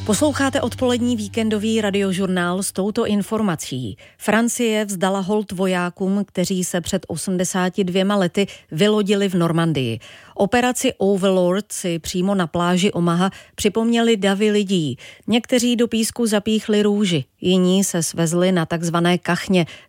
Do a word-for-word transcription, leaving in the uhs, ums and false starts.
Posloucháte odpolední víkendový radiožurnál s touto informací. Francie vzdala hold vojákům, kteří se před osmdesáti dvěma lety vylodili v Normandii. Operaci Overlord si přímo na pláži Omaha připomněli davy lidí. Někteří do písku zapíchli růži, jiní se svezli na takzvané kachně,